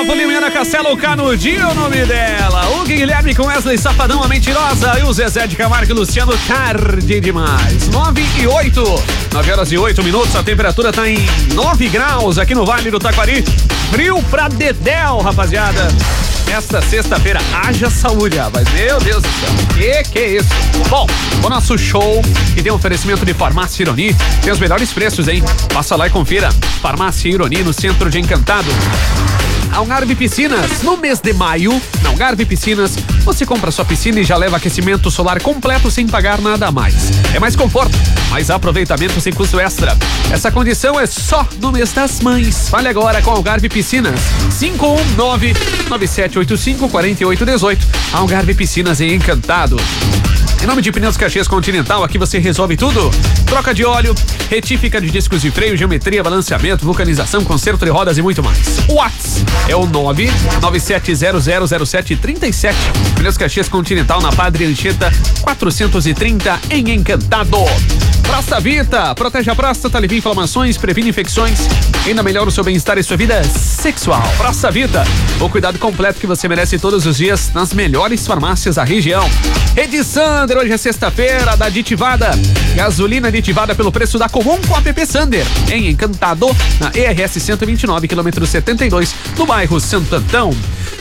a Polimeira Castelo Canudi, o nome dela. O Guilherme com Wesley Safadão, a Mentirosa. E o Zezé de Camargo e Luciano, tarde demais. 9h08, a temperatura tá em 9 graus aqui no Vale do Taquari. Frio pra dedéu, rapaziada. Esta sexta-feira, haja saúde, rapaz. Meu Deus do céu. Que é isso? Bom, o nosso show, que tem oferecimento de Farmácia Ironi, tem os melhores preços, hein? Passa lá e confira. Farmácia Ironi, no centro de Encantado. Algarve Piscinas, no mês de maio, na Algarve Piscinas, você compra sua piscina e já leva aquecimento solar completo sem pagar nada a mais. É mais conforto, mais aproveitamento sem custo extra. Essa condição é só no mês das mães. Fale agora com Algarve Piscinas, 519-9785-4818. Algarve Piscinas em Encantado. Em nome de Pneus Caxias Continental, aqui você resolve tudo. Troca de óleo, retífica de discos de freio, geometria, balanceamento, vulcanização, conserto de rodas e muito mais. O WhatsApp é o 997000737. Pneus Caxias Continental, na Padre Anchieta 430 em Encantado. Praça Vita, protege a próstata, alivia inflamações, previne infecções, ainda melhora o seu bem-estar e sua vida sexual. Praça Vita, o cuidado completo que você merece todos os dias nas melhores farmácias da região. Rede Sander, hoje é sexta-feira da aditivada. Gasolina aditivada pelo preço da comum com a app Sander, em Encantado, na ERS 129, quilômetro 72, no bairro Santo Antão.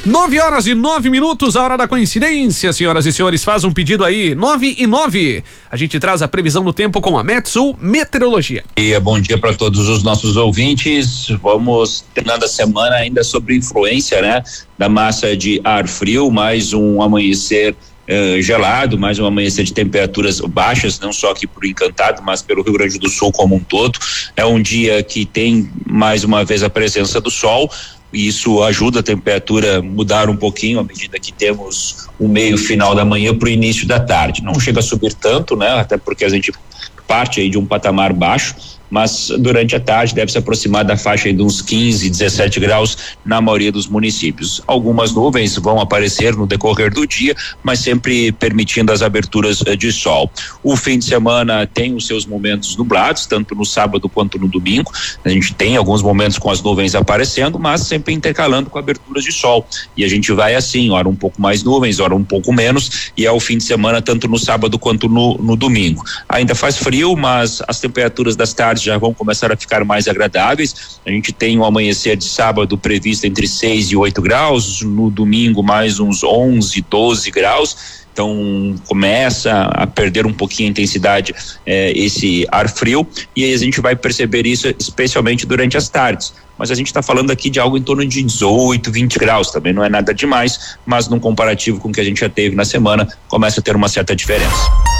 9h09, a hora da coincidência, senhoras e senhores. Faz um pedido aí, 9h09. A gente traz a previsão do tempo com a Metsul Meteorologia. E bom dia para todos os nossos ouvintes. Vamos terminando a semana ainda sobre influência, né, da massa de ar frio, mais um amanhecer gelado, mais um amanhecer de temperaturas baixas, não só aqui por Encantado, mas pelo Rio Grande do Sul como um todo. É um dia que tem mais uma vez a presença do sol. Isso ajuda a temperatura mudar um pouquinho à medida que temos o meio final da manhã para o início da tarde. Não chega a subir tanto, né? Até porque a gente parte aí de um patamar baixo, mas durante a tarde deve se aproximar da faixa aí de uns 15, 17 graus na maioria dos municípios. Algumas nuvens vão aparecer no decorrer do dia, mas sempre permitindo as aberturas de sol. O fim de semana tem os seus momentos nublados, tanto no sábado quanto no domingo. A gente tem alguns momentos com as nuvens aparecendo, mas sempre intercalando com aberturas de sol. E a gente vai assim, hora um pouco mais nuvens, hora um pouco menos, e é o fim de semana tanto no sábado quanto no domingo. Ainda faz frio, mas as temperaturas das tardes já vão começar a ficar mais agradáveis. A gente tem um amanhecer de sábado previsto entre 6 e 8 graus, no domingo mais uns 11, 12 graus. Então começa a perder um pouquinho a intensidade esse ar frio, e aí a gente vai perceber isso especialmente durante as tardes. Mas a gente está falando aqui de algo em torno de 18, 20 graus, também não é nada demais, mas num comparativo com o que a gente já teve na semana, começa a ter uma certa diferença.